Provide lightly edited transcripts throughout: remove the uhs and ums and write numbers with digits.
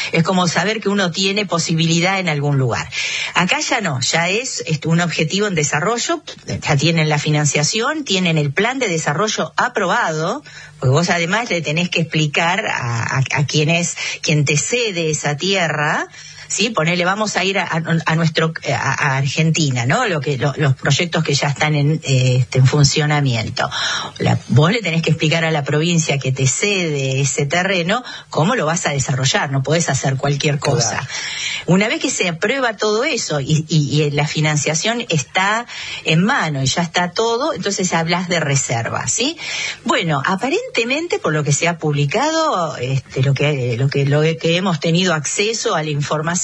Es como saber que uno tiene posibilidad en algún lugar. Acá ya no, ya es un objetivo en desarrollo, ya tienen la financiación, tienen el plan de desarrollo aprobado, porque vos además le tenés que explicar a quien te cede esa tierra. Sí, ponele, vamos a ir a Argentina, ¿no? Los proyectos que ya están en funcionamiento. Vos le tenés que explicar a la provincia que te cede ese terreno cómo lo vas a desarrollar, no podés hacer cualquier cosa. Claro. Una vez que se aprueba todo eso y la financiación está en mano y ya está todo, entonces hablas de reservas, ¿sí? Bueno, aparentemente, por lo que se ha publicado, lo que hemos tenido acceso a la información,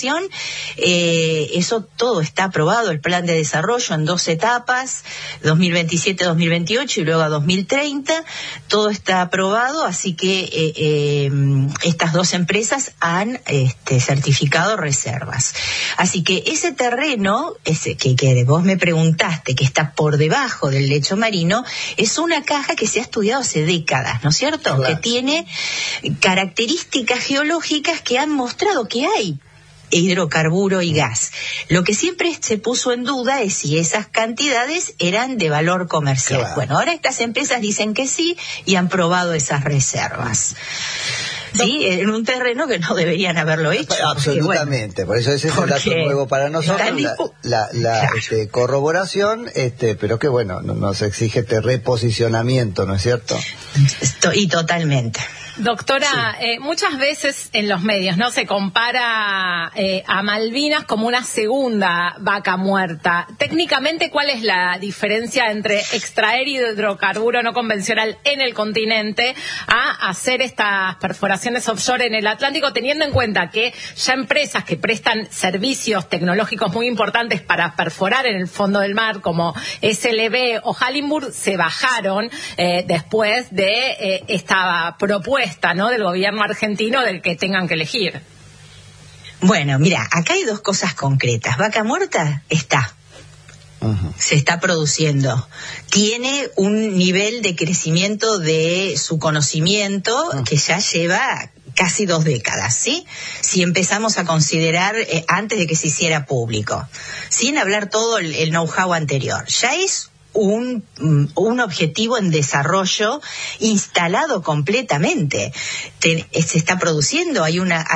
eso todo está aprobado, el plan de desarrollo en 2 etapas, 2027-2028 y luego a 2030, todo está aprobado, así que estas 2 empresas han certificado reservas. Así que ese terreno, que vos me preguntaste, que está por debajo del lecho marino, es una caja que se ha estudiado hace décadas, ¿no es cierto? Claro. Que tiene características geológicas que han mostrado que hay hidrocarburo y gas. Lo que siempre se puso en duda es si esas cantidades eran de valor comercial. Claro. Bueno, ahora estas empresas dicen que sí y han probado esas reservas. Sí, en un terreno que no deberían haberlo hecho. Absolutamente, por eso ese es un dato nuevo para nosotros, la corroboración, pero que bueno, nos exige este reposicionamiento, ¿no es cierto? Y totalmente. Doctora, sí. Muchas veces en los medios no se compara a Malvinas como una segunda vaca muerta. Técnicamente, ¿cuál es la diferencia entre extraer hidrocarburo no convencional en el continente a hacer estas perforaciones offshore en el Atlántico, teniendo en cuenta que ya empresas que prestan servicios tecnológicos muy importantes para perforar en el fondo del mar, como SLB o Halliburton, se bajaron después de esta propuesta, ¿no?, del gobierno argentino, del que tengan que elegir? Bueno, mira, acá hay 2 cosas concretas. Vaca muerta está. Se está produciendo. Tiene un nivel de crecimiento de su conocimiento que ya lleva casi 2 décadas, ¿sí? Si empezamos a considerar antes de que se hiciera público, sin hablar todo el know-how anterior, ya es un objetivo en desarrollo instalado completamente. Se está produciendo, hay una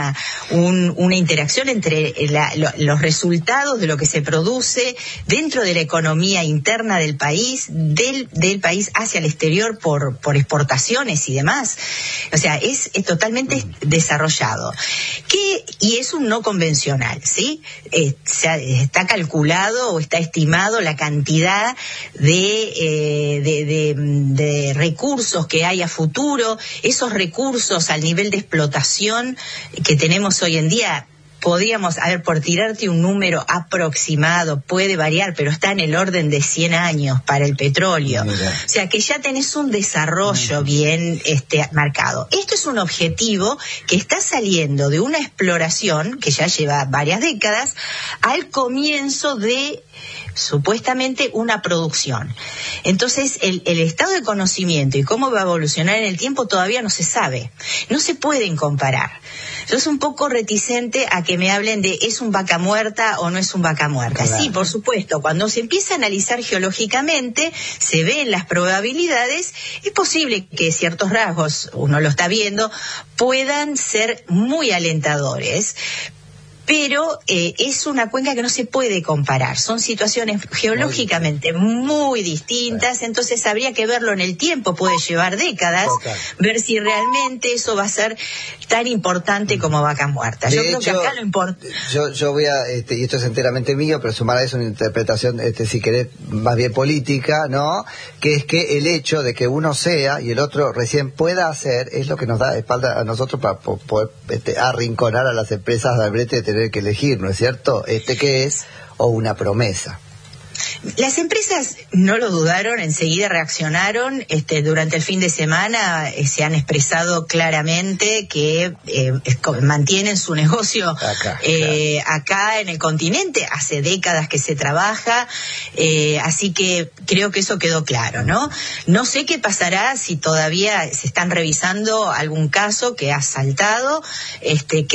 interacción entre los resultados de lo que se produce dentro de la economía interna del país, del país hacia el exterior por exportaciones y demás. O sea, es totalmente desarrollado. Y es un no convencional, ¿sí? Está calculado o está estimado la cantidad de recursos que hay a futuro. Esos recursos al nivel de explotación que tenemos hoy en día, podríamos, por tirarte un número aproximado, puede variar, pero está en el orden de 100 años para el petróleo. Mira. O sea que ya tenés un desarrollo bien marcado. Esto es un objetivo que está saliendo de una exploración que ya lleva varias décadas al comienzo de supuestamente una producción. Entonces, el estado de conocimiento y cómo va a evolucionar en el tiempo todavía no se sabe. No se pueden comparar. Yo soy un poco reticente a que me hablen de ¿es un vaca muerta o no es un vaca muerta? Claro. Sí, por supuesto, cuando se empieza a analizar geológicamente, se ven las probabilidades, es posible que ciertos rasgos, uno lo está viendo, puedan ser muy alentadores. Pero es una cuenca que no se puede comparar. Son situaciones geológicamente muy distintas, entonces habría que verlo en el tiempo, puede llevar décadas, ver si realmente eso va a ser tan importante como vaca muerta. Yo creo que acá lo importante... Yo voy a, y esto es enteramente mío, pero sumar a eso una interpretación, si querés, más bien política, ¿no? Que es que el hecho de que uno sea y el otro recién pueda hacer es lo que nos da espalda a nosotros para poder arrinconar a las empresas al brete de tener que elegir, ¿no es cierto? ¿Qué es? O una promesa. Las empresas no lo dudaron, enseguida reaccionaron. Durante el fin de semana se han expresado claramente que mantienen su negocio acá en el continente. Hace décadas que se trabaja, así que creo que eso quedó claro, ¿no? No sé qué pasará si todavía se están revisando algún caso que ha saltado, qué